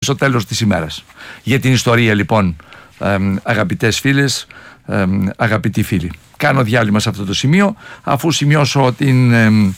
στο τέλος της ημέρας. Για την ιστορία λοιπόν, αγαπητές φίλες, αγαπητοί φίλοι, κάνω διάλειμμα σε αυτό το σημείο, αφού σημειώσω την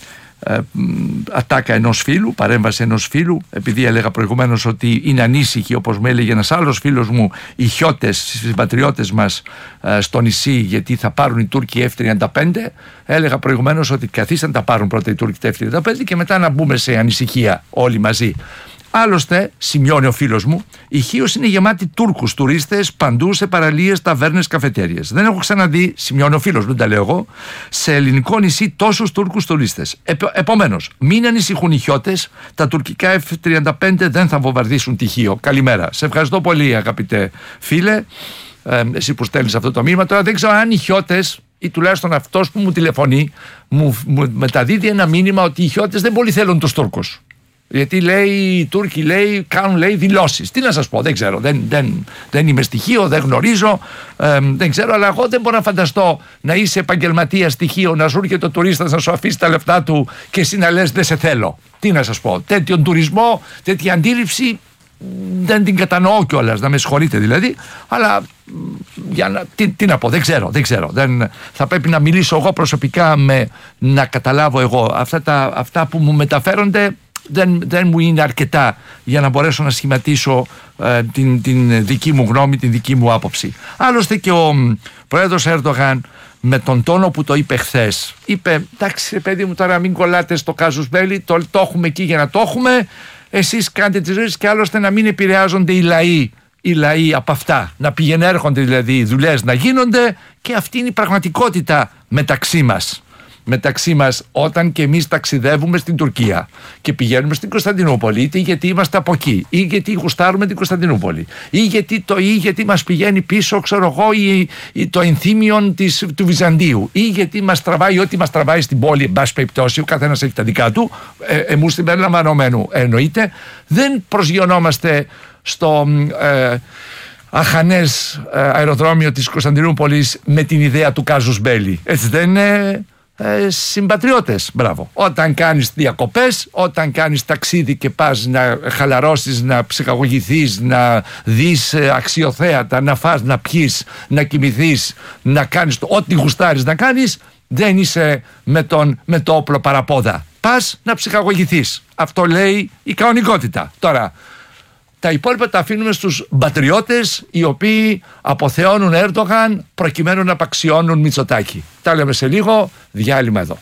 ατάκα ενός φίλου, παρέμβαση ενός φίλου, επειδή έλεγα προηγουμένως ότι είναι ανήσυχοι, όπως με έλεγε ένας άλλος φίλος μου, οι χιώτες, οι συμπατριώτες μας στο νησί, γιατί θα πάρουν οι Τούρκοι F-35. Έλεγα προηγουμένως ότι καθίσαν να τα πάρουν πρώτα οι Τούρκοι τα F-35 και μετά να μπούμε σε ανησυχία όλοι μαζί. Άλλωστε, σημειώνει ο φίλος μου, η Χίος είναι γεμάτη Τούρκους τουρίστες παντού σε παραλίες, ταβέρνες, καφετέριες. Δεν έχω ξαναδεί, σημειώνει ο φίλος μου, τα λέω εγώ, σε ελληνικό νησί τόσους Τούρκους τουρίστες. Επομένως, μην ανησυχούν οι χιώτες, τα τουρκικά F-35 δεν θα βομβαρδίσουν τη Χίο. Καλημέρα. Σε ευχαριστώ πολύ, αγαπητέ φίλε, εσύ που στέλνεις αυτό το μήνυμα. Τώρα δεν ξέρω αν οι χιώτες, ή τουλάχιστον αυτός που μου τηλεφωνεί, μου μεταδίδει ένα μήνυμα ότι οι χιώτες δεν πολύ θέλουν τους Τούρκους. Γιατί λέει, οι Τούρκοι κάνουν δηλώσεις. Τι να σας πω, δεν ξέρω. Δεν είμαι στοιχείο, δεν γνωρίζω, δεν ξέρω, αλλά εγώ δεν μπορώ να φανταστώ να είσαι επαγγελματίας στοιχείο, να σου έρχεται ο τουρίστας να σου αφήσει τα λεφτά του και εσύ να λες δεν σε θέλω. Τι να σας πω, τέτοιον τουρισμό, τέτοια αντίληψη δεν την κατανοώ κιόλας, να με συγχωρείτε δηλαδή, αλλά τι να πω, δεν ξέρω. Θα πρέπει να μιλήσω εγώ προσωπικά, να καταλάβω εγώ. Αυτά που μου μεταφέρονται δεν μου είναι αρκετά για να μπορέσω να σχηματίσω την δική μου γνώμη, την δική μου άποψη. Άλλωστε και ο πρόεδρος Ερντογάν, με τον τόνο που το είπε χθες, είπε, εντάξει παιδί μου, τώρα μην κολλάτε στο κάζους μπέλι, το έχουμε εκεί για να το έχουμε, εσείς κάντε τις ζωές και άλλωστε να μην επηρεάζονται οι λαοί από αυτά, να πηγαίνουν δηλαδή οι δουλειές να γίνονται, και αυτή είναι η πραγματικότητα μεταξύ μας όταν και εμείς ταξιδεύουμε στην Τουρκία και πηγαίνουμε στην Κωνσταντινούπολη, είτε γιατί είμαστε από εκεί, ή γιατί γουστάρουμε την Κωνσταντινούπολη, ή γιατί μας πηγαίνει πίσω, ξέρω εγώ, ή το ενθύμιον του Βυζαντίου, ή γιατί μας τραβάει ό,τι μας τραβάει στην πόλη, εν πάση περιπτώσει, ο καθένας έχει τα δικά του, εμείς στην περιλαμβανομένου εννοείται. Δεν προσγειωνόμαστε στο αχανές αεροδρόμιο της Κωνσταντινούπολης με την ιδέα του κάζους μπέλι. Έτσι δεν είναι, συμπατριώτες? Μπράβο. Όταν κάνεις διακοπές, όταν κάνεις ταξίδι και πας να χαλαρώσεις, να ψυχαγωγηθείς, να δεις αξιοθέατα, να φας, να πιείς, να κοιμηθείς, να κάνεις ό,τι γουστάρεις να κάνεις, δεν είσαι με το όπλο παραπόδα. Πας να ψυχαγωγηθείς. Αυτό λέει η κανονικότητα. Τώρα, τα υπόλοιπα τα αφήνουμε στους μπατριώτες, οι οποίοι αποθεώνουν Ερντογάν προκειμένου να απαξιώνουν Μητσοτάκη. Τα λέμε σε λίγο, διάλειμμα εδώ.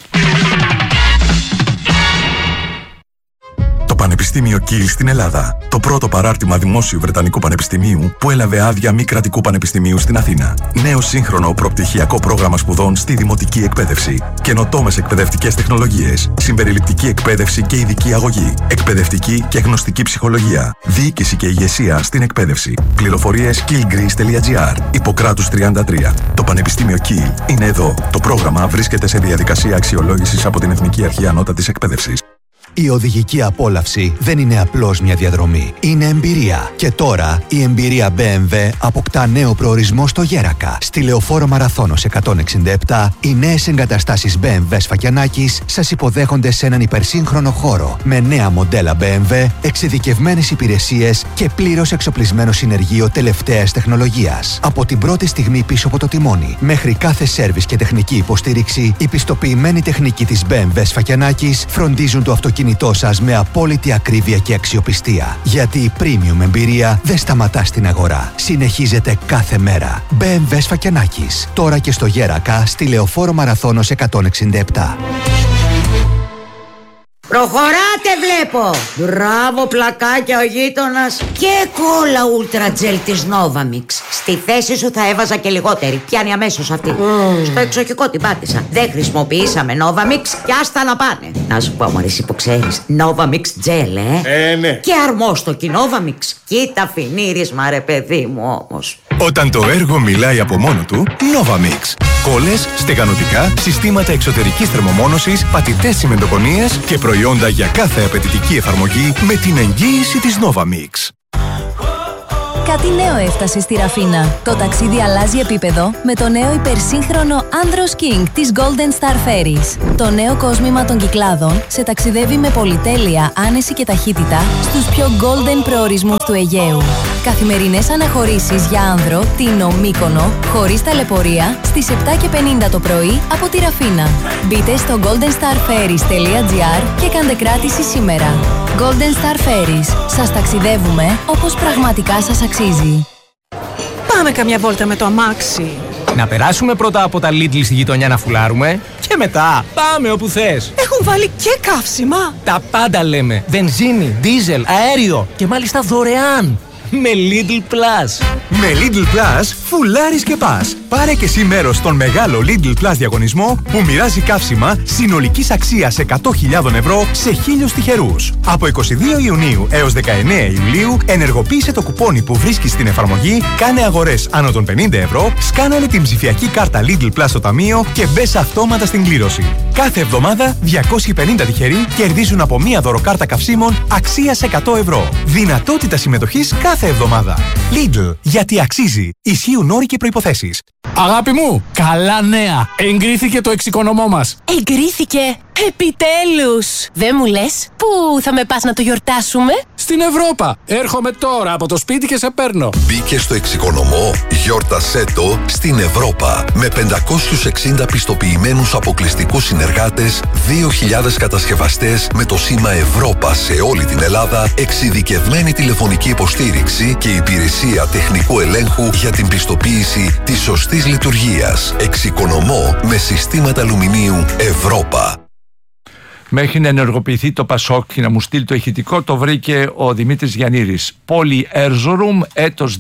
Το Πανεπιστήμιο Κιλ στην Ελλάδα. Το πρώτο παράρτημα δημόσιου Βρετανικού Πανεπιστημίου που έλαβε άδεια μη κρατικού πανεπιστημίου στην Αθήνα. Νέο σύγχρονο προπτυχιακό πρόγραμμα σπουδών στη δημοτική εκπαίδευση. Καινοτόμες εκπαιδευτικές τεχνολογίες. Συμπεριληπτική εκπαίδευση και ειδική αγωγή. Εκπαιδευτική και γνωστική ψυχολογία. Διοίκηση και ηγεσία στην εκπαίδευση. Πληροφορίες killgreece.gr. Ιπποκράτους 33. Το Πανεπιστήμιο Κιλ είναι εδώ. Το πρόγραμμα βρίσκεται σε διαδικασία αξιολόγησης από την Εθνική Αρχή Ανώτατης Εκπαίδευσης. Η οδηγική απόλαυση δεν είναι απλώς μια διαδρομή. Είναι εμπειρία. Και τώρα η εμπειρία BMW αποκτά νέο προορισμό στο Γέρακα. Στη Λεωφόρο Μαραθώνος 167, οι νέες εγκαταστάσεις BMW Σφακιανάκης σας υποδέχονται σε έναν υπερσύγχρονο χώρο με νέα μοντέλα BMW, εξειδικευμένες υπηρεσίες και πλήρως εξοπλισμένο συνεργείο τελευταίας τεχνολογίας. Από την πρώτη στιγμή πίσω από το τιμόνι μέχρι κάθε σέρβις και τεχνική υποστήριξη, η πιστοποιημένη τεχνική της BMW Σφακιανάκης φροντίζουν το αυτοκίνητό σας με απόλυτη ακρίβεια και αξιοπιστία. Γιατί η premium εμπειρία δεν σταματά στην αγορά. Συνεχίζεται κάθε μέρα. BMW Σφακιανάκης. Τώρα και στο Γέρακα, στη Λεωφόρο Μαραθώνος 167. Προχωράτε βλέπω! Μπράβο πλακάκια ο γείτονας. Και κόλλα ούλτρα τζελ της Novamix. Στη θέση σου θα έβαζα και λιγότερη. Πιάνει αμέσως αυτή. Στο εξοχικό την πάτησα. Δεν χρησιμοποιήσαμε Novamix και άστα να πάνε. Να σου πω μωρή, εσύ που ξέρεις, Novamix τζελ, ναι. Και αρμόστοκι Novamix. Κοίτα φινίρισμα ρε παιδί μου όμως. Όταν το έργο μιλάει από μόνο του, Novamix. Κόλλες, στεγανοτικά, συστήματα εξωτερικής θερμομόνωσης, πατητές τσιμεντοκονίες και προϊόντα για κάθε απαιτητική εφαρμογή με την εγγύηση της Novamix. Κάτι νέο έφτασε στη Ραφίνα. Το ταξίδι αλλάζει επίπεδο με το νέο υπερσύγχρονο Andros King της Golden Star Ferries. Το νέο κόσμημα των Κυκλάδων σε ταξιδεύει με πολυτέλεια, άνεση και ταχύτητα στους πιο golden προορισμούς του Αιγαίου. Καθημερινές αναχωρήσεις για άνδρο, Τίνο, Μύκονο, χωρίς ταλαιπωρία, στις 7:50 το πρωί από τη Ραφίνα. Μπείτε στο goldenstarferries.gr και κάντε κράτηση σήμερα. Golden Star Ferries. Σας ταξιδεύουμε όπως πραγματικά σας αξίζει. Πάμε καμιά βόλτα με το αμάξι. Να περάσουμε πρώτα από τα Lidl στη γειτονιά να φουλάρουμε και μετά πάμε όπου θες. Έχουν βάλει και καύσιμα. Τα πάντα λέμε. Βενζίνη, δίζελ, αέριο και μάλιστα δωρεάν. Με Lidl Plus. Με Lidl Plus φουλάρεις και πας. Πάρε και εσύ μέρος στον μεγάλο Lidl Plus διαγωνισμό που μοιράζει καύσιμα συνολικής αξίας 100.000 ευρώ σε 1.000 τυχερούς. Από 22 Ιουνίου έως 19 Ιουλίου ενεργοποίησε το κουπόνι που βρίσκεις στην εφαρμογή, κάνε αγορές άνω των 50 ευρώ, σκάναρε την ψηφιακή κάρτα Lidl Plus στο ταμείο και μπες αυτόματα στην κλήρωση. Κάθε εβδομάδα 250 τυχεροί κερδίζουν από μία δωροκάρτα καυσίμων αξίας 100 ευρώ. Δυνατότητα συμμετοχής κάθε εβδομάδα. Lidl, γιατί αξίζει. Ισχύουν όροι και προϋποθέσεις. Αγάπη μου, καλά νέα. Εγκρίθηκε το εξοικονομώ μας. Εγκρίθηκε. Επιτέλους. Δεν μου λες, πού θα με πας να το γιορτάσουμε? Στην Ευρώπα. Έρχομαι τώρα από το σπίτι και σε παίρνω. Μπήκε στο εξοικονομώ, γιόρτασέ το στην Ευρώπα. Με 560 πιστοποιημένους αποκλειστικούς συνεργάτες, 2.000 κατασκευαστές με το σήμα Ευρώπα σε όλη την Ελλάδα, εξειδικευμένη τηλεφωνική υποστήριξη και υπηρεσία τεχνικού ελέγχου για την πιστοποίηση της σωστής λειτουργίας. Εξοικονομώ με συστήματα αλουμινίου Ευρώπα. Μέχρι να ενεργοποιηθεί το Πασόκ και να μου στείλει το ηχητικό, το βρήκε ο Δημήτρης Γιαννήρης. Πόλη Έρζορουμ, έτος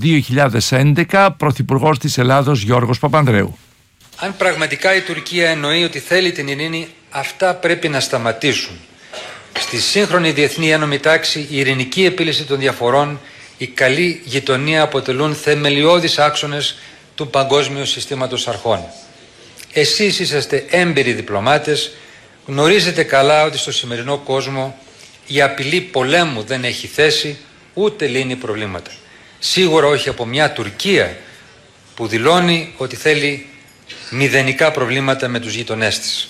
2011, Πρωθυπουργός της Ελλάδος Γιώργος Παπανδρέου. Αν πραγματικά η Τουρκία εννοεί ότι θέλει την ειρήνη, αυτά πρέπει να σταματήσουν. Στη σύγχρονη διεθνή ένωμη τάξη, η ειρηνική επίλυση των διαφορών, η καλή γειτονία αποτελούν θεμελιώδεις άξονες του παγκόσμιου συστήματος αρχών. Εσείς είσαστε έμπειροι διπλωμάτες, γνωρίζετε καλά ότι στο σημερινό κόσμο η απειλή πολέμου δεν έχει θέση ούτε λύνει προβλήματα. Σίγουρα όχι από μια Τουρκία που δηλώνει ότι θέλει μηδενικά προβλήματα με τους γειτονές της.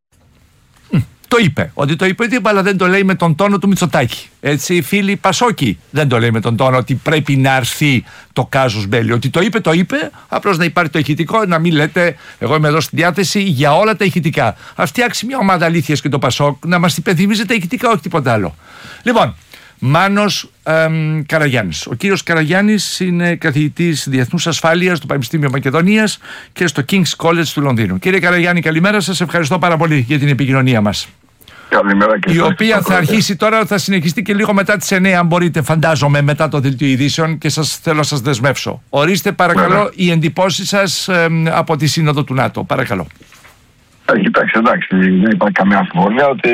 Το είπε. Ότι το είπε, αλλά δεν το λέει με τον τόνο του Μητσοτάκη. Έτσι, οι φίλοι Πασόκοι δεν το λέει με τον τόνο ότι πρέπει να αρθεί το κάζους μπέλι. Ότι το είπε, απλώς να υπάρχει το ηχητικό, να μην λέτε, εγώ είμαι εδώ στη διάθεση για όλα τα ηχητικά. Α φτιάξει μια ομάδα αλήθειας και το Πασόκ να μας υπενθυμίζει τα ηχητικά, όχι τίποτα άλλο. Λοιπόν, Μάνος Καραγιάννης. Ο κύριος Καραγιάννης είναι καθηγητής διεθνούς ασφάλειας στο Πανεπιστήμιο Μακεδονίας και στο King's College του Λονδίνου. Κύριε Καραγιάννη, καλημέρα σας. Ευχαριστώ πάρα πολύ για την επικοινωνία μας. Καλημέρα και η οποία θα αρχίσει τώρα, θα συνεχιστεί και λίγο μετά τις 9, αν μπορείτε, φαντάζομαι, μετά το δελτίο ειδήσεων, και θέλω να σας δεσμεύσω. Ορίστε, παρακαλώ, οι εντυπώσεις σας από τη Σύνοδο του ΝΑΤΟ. Παρακαλώ. Κοιτάξτε, εντάξει, δεν υπάρχει καμία αμφιβολία ότι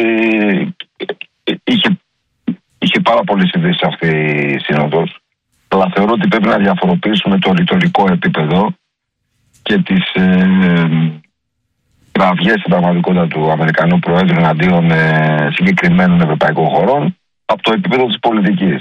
είχε πάρα πολλές ειδήσεις αυτή η Σύνοδος. Αλλά θεωρώ ότι πρέπει να διαφοροποιήσουμε το ρητορικό επίπεδο και τις κραυγές στην πραγματικότητα του Αμερικανού Προέδρου εναντίον συγκεκριμένων ευρωπαϊκών χωρών από το επίπεδο της πολιτικής.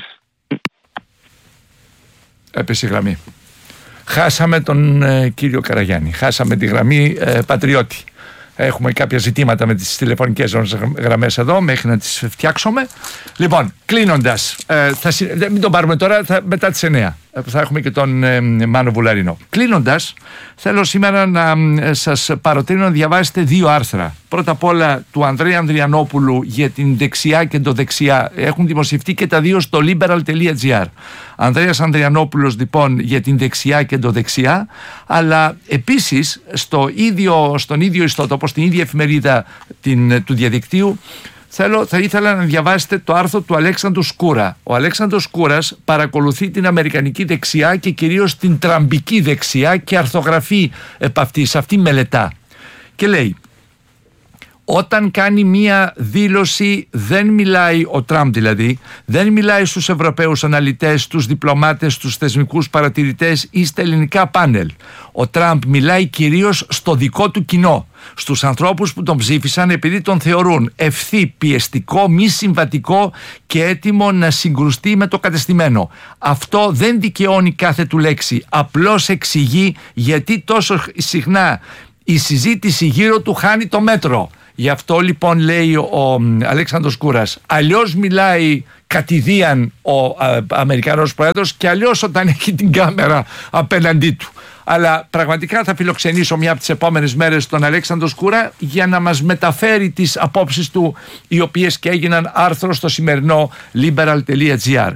Έπεσε η γραμμή. Χάσαμε τον κύριο Καραγιάννη. Χάσαμε τη γραμμή πατριώτη. Έχουμε κάποια ζητήματα με τις τηλεφωνικές γραμμές εδώ μέχρι να τις φτιάξουμε. Λοιπόν, κλείνοντας, μην τον πάρουμε τώρα, μετά τις 9 θα έχουμε και τον Μάνο Βουλαρινό. Κλείνοντας, θέλω σήμερα να σας παροτρύνω να διαβάσετε 2 άρθρα. Πρώτα απ' όλα του Ανδρέα Ανδριανόπουλου για την δεξιά και το δεξιά. Έχουν δημοσιευτεί και τα 2 στο liberal.gr. Ανδρέας Ανδριανόπουλος, λοιπόν, για την δεξιά και το δεξιά, αλλά επίσης στον ίδιο ιστότοπο, στην ίδια εφημερίδα του διαδικτύου, θα ήθελα να διαβάσετε το άρθρο του Αλέξανδρου Σκούρα. Ο Αλέξανδρος Σκούρας παρακολουθεί την αμερικανική δεξιά και κυρίως την τραμπική δεξιά και αρθογραφεί επ' αυτής, αυτή μελετά. Και λέει: Όταν κάνει μία δήλωση, δεν μιλάει, ο Τραμπ δηλαδή, δεν μιλάει στους Ευρωπαίους αναλυτές, στους διπλωμάτες, στους θεσμικούς παρατηρητές ή στα ελληνικά πάνελ. Ο Τραμπ μιλάει κυρίως στο δικό του κοινό, στους ανθρώπους που τον ψήφισαν επειδή τον θεωρούν ευθύ, πιεστικό, μη συμβατικό και έτοιμο να συγκρουστεί με το κατεστημένο. Αυτό δεν δικαιώνει κάθε του λέξη, απλώς εξηγεί γιατί τόσο συχνά η συζήτηση γύρω του χάνει το μέτρο. Γι' αυτό λοιπόν λέει ο Αλέξανδρος Κούρας, αλλιώς μιλάει κατηδίαν ο Αμερικανός Πρόεδρος και αλλιώς όταν έχει την κάμερα απέναντί του. Αλλά πραγματικά θα φιλοξενήσω μια από τις επόμενες μέρες τον Αλέξανδρο Σκούρα για να μας μεταφέρει τις απόψεις του, οι οποίες και έγιναν άρθρο στο σημερινό liberal.gr.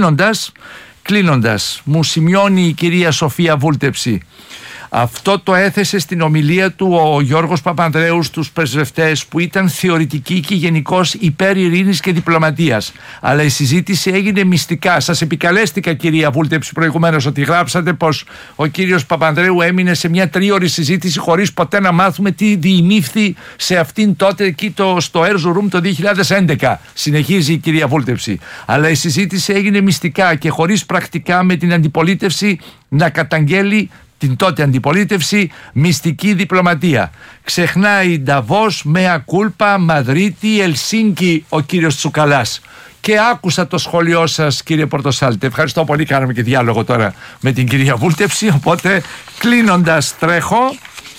Κλείνοντας, μου σημειώνει η κυρία Σοφία Βούλτεψη. Αυτό το έθεσε στην ομιλία του ο Γιώργος Παπανδρέου στους πρεσβευτές, που ήταν θεωρητική και γενικώς υπέρ ειρήνης και διπλωματίας. Αλλά η συζήτηση έγινε μυστικά. Σας επικαλέστηκα, κυρία Βούλτεψη, προηγουμένως ότι γράψατε πως ο κύριος Παπανδρέου έμεινε σε μια 3ωρη συζήτηση χωρίς ποτέ να μάθουμε τι διημήφθη σε αυτήν τότε εκεί στο Erzo Room το 2011. Συνεχίζει η κυρία Βούλτεψη. Αλλά η συζήτηση έγινε μυστικά και χωρίς πρακτικά, με την αντιπολίτευση να καταγγέλει την τότε αντιπολίτευση μυστική διπλωματία. Ξεχνάει Νταβός, Μέα Κούλπα, Μαδρίτη, Ελσίνκι ο κύριος Τσουκαλάς. Και άκουσα το σχόλιο σας, κύριε Πορτοσάλτε. Ευχαριστώ πολύ, κάναμε και διάλογο τώρα με την κυρία Βούλτεψη. Οπότε κλείνοντας τρέχω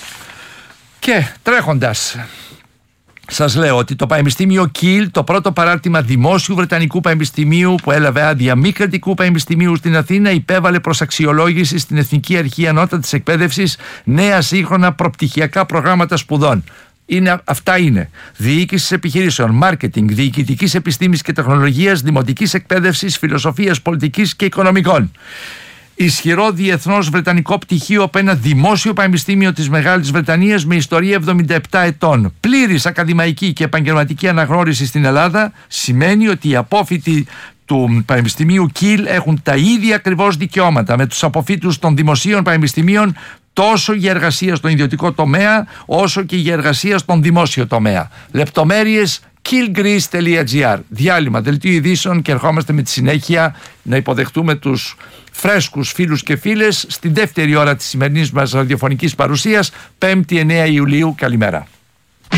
και τρέχοντας σας λέω ότι το Πανεπιστήμιο Κιλ, το πρώτο παράρτημα δημόσιου Βρετανικού Πανεπιστημίου που έλαβε άδεια μη κρατικού πανεπιστημίου στην Αθήνα, υπέβαλε προς αξιολόγηση στην Εθνική Αρχή Ανώτατης Εκπαίδευσης νέα σύγχρονα προπτυχιακά προγράμματα σπουδών. Αυτά είναι διοίκησης επιχειρήσεων, μάρκετινγκ, διοικητικής επιστήμης και τεχνολογίας, δημοτικής εκπαίδευσης, φιλοσοφίας, πολιτικής και οικονομικών. Ισχυρό διεθνώς βρετανικό πτυχίο από ένα δημόσιο πανεπιστήμιο της Μεγάλης Βρετανίας με ιστορία 77 ετών. Πλήρης ακαδημαϊκή και επαγγελματική αναγνώριση στην Ελλάδα σημαίνει ότι οι απόφοιτοι του Πανεπιστημίου Κιλ έχουν τα ίδια ακριβώς δικαιώματα με τους αποφοίτους των δημοσίων πανεπιστημίων, τόσο για εργασία στον ιδιωτικό τομέα όσο και για εργασία στον δημόσιο τομέα. Λεπτομέρειες killgreece.gr. Διάλειμμα, δελτίο ειδήσεων και ερχόμαστε με τη συνέχεια να υποδεχτούμε τους φρέσκους φίλους και φίλες στην δεύτερη ώρα της σημερινής μας ραδιοφωνικής παρουσίας, 5η 9 Ιουλίου. Καλημέρα. 10,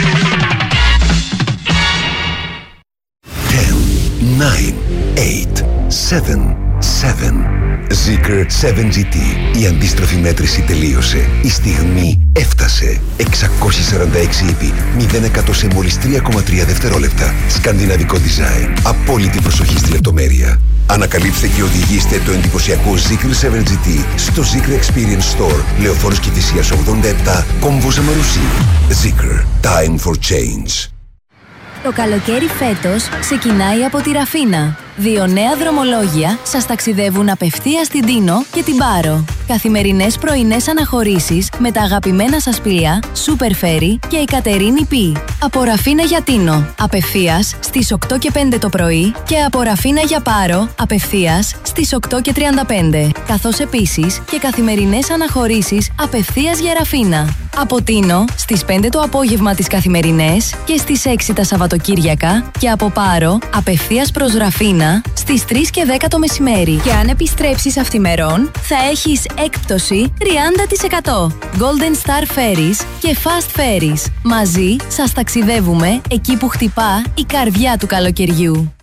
9, 8, 7, 7. Zikr 7GT. Η αντίστροφη μέτρηση τελείωσε. Η στιγμή έφτασε. 646 ύπη, 0% σε μόλις 3,3 δευτερόλεπτα. Σκανδιναβικό design. Απόλυτη προσοχή στη λεπτομέρεια. Ανακαλύψτε και οδηγήστε το εντυπωσιακό Zikr 7GT στο Zikr Experience Store, Λεωφόρος Κηφισίας 87, Κόμβος Αμαρουσί. Zikr. Time for change. Το καλοκαίρι φέτος ξεκινάει από τη Ραφίνα. 2 νέα δρομολόγια σας ταξιδεύουν απευθείας στην Τίνο και την Πάρο. Καθημερινές πρωινές αναχωρήσεις με τα αγαπημένα σας πλοία Super Ferry και η Κατερίνη Π. Από Ραφίνα για Τίνο, απευθείας στις 8 και 5 το πρωί, και από Ραφίνα για Πάρο, απευθείας στις 8 και 35. Καθώς επίσης και καθημερινές αναχωρήσεις απευθείας για Ραφίνα. Από Τίνο στις 5 το απόγευμα τις καθημερινές και στις 6 τα Σαββατοκύριακα, και από Πάρο απευθείας προς Ραφίνα στις 3 και 10 το μεσημέρι. Και αν επιστρέψεις αυθημερών, θα έχεις έκπτωση 30%. Golden Star Ferries και Fast Ferries. Μαζί σας ταξιδεύουμε εκεί που χτυπά η καρδιά του καλοκαιριού.